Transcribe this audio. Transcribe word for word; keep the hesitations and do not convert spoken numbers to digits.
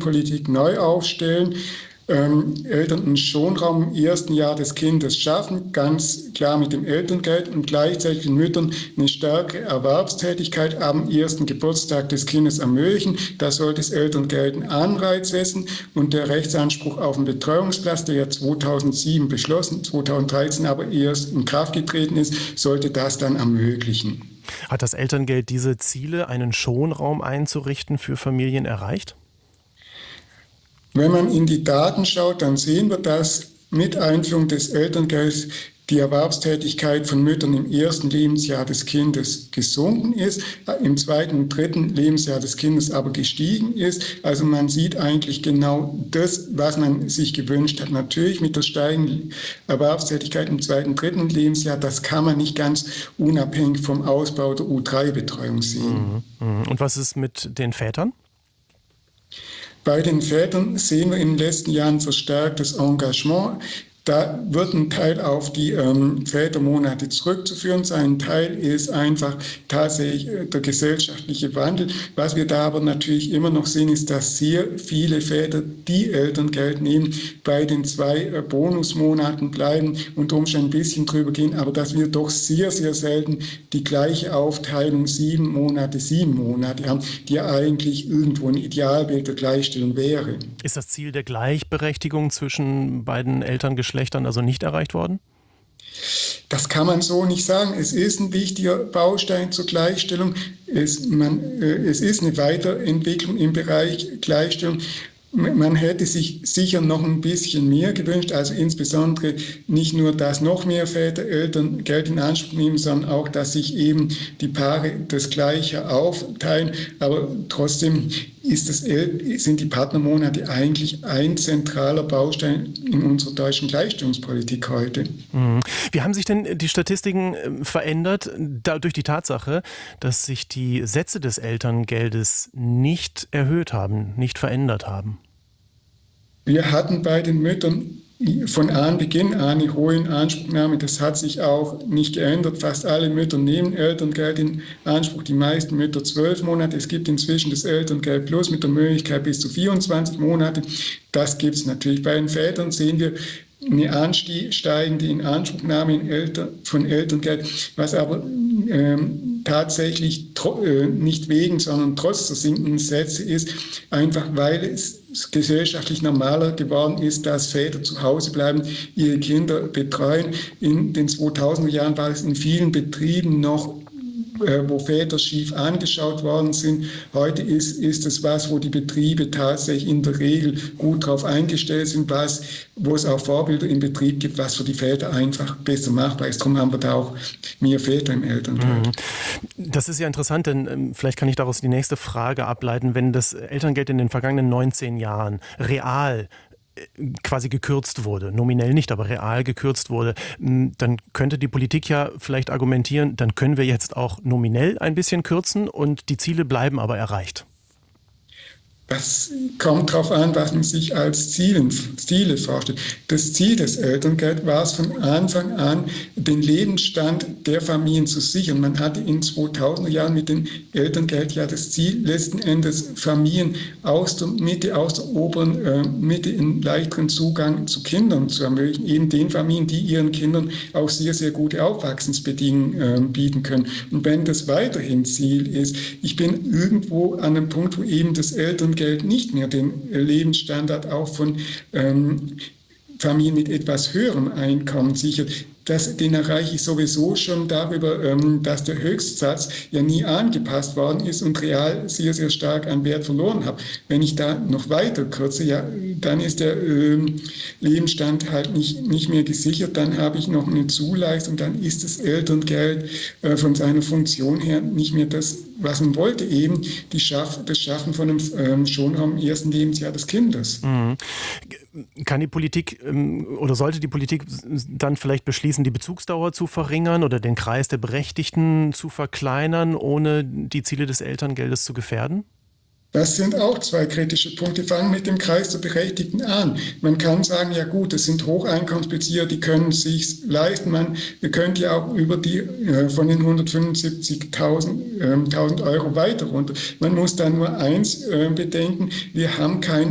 Familienpolitik neu aufstellen. Ähm, Eltern einen Schonraum im ersten Jahr des Kindes schaffen, ganz klar mit dem Elterngeld, und gleichzeitig den Müttern eine starke Erwerbstätigkeit am ersten Geburtstag des Kindes ermöglichen. Da sollte das Elterngeld einen Anreiz setzen, und der Rechtsanspruch auf einen Betreuungsplatz, der ja zweitausendsieben beschlossen, zweitausenddreizehn aber erst in Kraft getreten ist, sollte das dann ermöglichen. Hat das Elterngeld diese Ziele, einen Schonraum einzurichten, für Familien erreicht? Wenn man in die Daten schaut, dann sehen wir, dass mit Einführung des Elterngelds die Erwerbstätigkeit von Müttern im ersten Lebensjahr des Kindes gesunken ist, im zweiten und dritten Lebensjahr des Kindes aber gestiegen ist. Also man sieht eigentlich genau das, was man sich gewünscht hat. Natürlich mit der steigenden Erwerbstätigkeit im zweiten und dritten Lebensjahr, das kann man nicht ganz unabhängig vom Ausbau der U drei Betreuung sehen. Und was ist mit den Vätern? Bei den Vätern sehen wir in den letzten Jahren verstärktes Engagement. Da wird ein Teil auf die ähm, Vätermonate zurückzuführen sein. Ein Teil ist einfach tatsächlich äh, der gesellschaftliche Wandel. Was wir da aber natürlich immer noch sehen, ist, dass sehr viele Väter, die Elterngeld nehmen, bei den zwei äh, Bonusmonaten bleiben und umständlich ein bisschen drüber gehen, aber dass wir doch sehr, sehr selten die gleiche Aufteilung sieben Monate, sieben Monate haben, die ja eigentlich irgendwo ein Idealbild der Gleichstellung wäre. Ist das Ziel der Gleichberechtigung zwischen beiden Elterngeschlechtern also nicht erreicht worden? Das kann man so nicht sagen. Es ist ein wichtiger Baustein zur Gleichstellung. Es, man, äh, es ist eine Weiterentwicklung im Bereich Gleichstellung. Man hätte sich sicher noch ein bisschen mehr gewünscht, also insbesondere nicht nur, dass noch mehr Väter Elterngeld in Anspruch nehmen, sondern auch, dass sich eben die Paare das Gleiche aufteilen. Aber trotzdem ist das, sind die Partnermonate eigentlich ein zentraler Baustein in unserer deutschen Gleichstellungspolitik heute. Wie haben sich denn die Statistiken verändert, da, durch die Tatsache, dass sich die Sätze des Elterngeldes nicht erhöht haben, nicht verändert haben? Wir hatten bei den Müttern von Anbeginn eine hohe Inanspruchnahme. Das hat sich auch nicht geändert. Fast alle Mütter nehmen Elterngeld in Anspruch, die meisten Mütter zwölf Monate. Es gibt inzwischen das Elterngeld Plus mit der Möglichkeit bis zu vierundzwanzig Monate. Das gibt es natürlich. Bei den Vätern sehen wir eine ansteigende Inanspruchnahme in Eltern, von Elterngeld, was aber ähm, tatsächlich äh, nicht wegen, sondern trotz der sinkenden Sätze ist, einfach weil es gesellschaftlich normaler geworden ist, dass Väter zu Hause bleiben, ihre Kinder betreuen. In den zweitausender Jahren war es in vielen Betrieben noch, wo Väter schief angeschaut worden sind. Heute ist, ist es was, wo die Betriebe tatsächlich in der Regel gut darauf eingestellt sind, was, wo es auch Vorbilder im Betrieb gibt, was für die Väter einfach besser machbar ist. Darum haben wir da auch mehr Väter im Elterngeld. Das ist ja interessant, denn ähm, vielleicht kann ich daraus die nächste Frage ableiten. Wenn das Elterngeld in den vergangenen neunzehn Jahren real quasi gekürzt wurde, nominell nicht, aber real gekürzt wurde, dann könnte die Politik ja vielleicht argumentieren, dann können wir jetzt auch nominell ein bisschen kürzen und die Ziele bleiben aber erreicht. Das kommt darauf an, was man sich als Zielen, Ziele vorstellt. Das Ziel des Elterngelds war es von Anfang an, den Lebensstand der Familien zu sichern. Man hatte in zweitausender Jahren mit dem Elterngeld ja das Ziel, letzten Endes Familien aus der Mitte, aus der oberen äh, Mitte einen leichteren Zugang zu Kindern zu ermöglichen. Eben den Familien, die ihren Kindern auch sehr, sehr gute Aufwachsensbedingungen äh, bieten können. Und wenn das weiterhin Ziel ist, ich bin irgendwo an einem Punkt, wo eben das Elterngeld Geld nicht mehr den Lebensstandard auch von ähm, Familien mit etwas höherem Einkommen sichert. Das, den erreiche ich sowieso schon darüber, ähm, dass der Höchstsatz ja nie angepasst worden ist und real sehr, sehr stark an Wert verloren hat. Wenn ich da noch weiter kürze, ja, dann ist der ähm, Lebensstand halt nicht, nicht mehr gesichert. Dann habe ich noch eine Zuleistung, dann ist das Elterngeld äh, von seiner Funktion her nicht mehr das, was man wollte, eben die Schaff, das Schaffen von einem ähm, Schonraum im ersten Lebensjahr des Kindes. Mhm. Kann die Politik ähm, oder sollte die Politik dann vielleicht beschließen, die Bezugsdauer zu verringern oder den Kreis der Berechtigten zu verkleinern, ohne die Ziele des Elterngeldes zu gefährden? Das sind auch zwei kritische Punkte. Fangen mit dem Kreis der Berechtigten an. Man kann sagen, ja gut, das sind Hocheinkommensbezieher, die können es sich leisten. Man könnte ja auch über die äh, von den hundertfünfundsiebzigtausend äh, Euro weiter runter. Man muss da nur eins äh, bedenken, wir haben kein